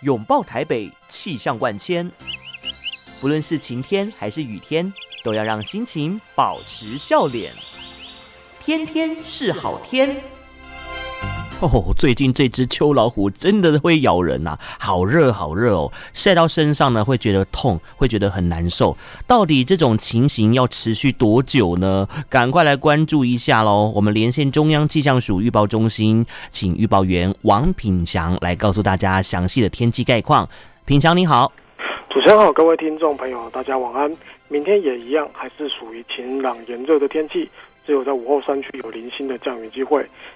拥抱台北，气象万千。不论是晴天还是雨天，都要让心情保持笑脸。天天是好天。最近这只秋老虎真的会咬人啊，好热好热哦，晒到身上呢会觉得痛，会觉得很难受。到底这种情形要持续多久呢？赶快来关注一下咯。我们连线中央气象署预报中心，请预报员王品祥来告诉大家详细的天气概况。品祥你好。 主持人好，各位听众朋友大家晚安。明天也一样，还是属于晴朗炎热的天气，只有在午后山区有零星的降雨机会。